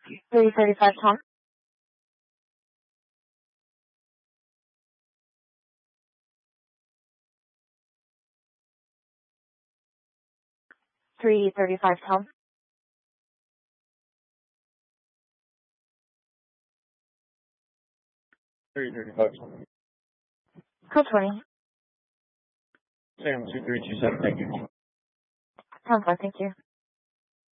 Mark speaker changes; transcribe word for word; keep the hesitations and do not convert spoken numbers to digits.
Speaker 1: three thirty-five, Tom. three thirty-five, Tom.
Speaker 2: three thirty-five.
Speaker 1: Code twenty.
Speaker 2: Sam two three two seven, thank you.
Speaker 1: Tom four, thank you.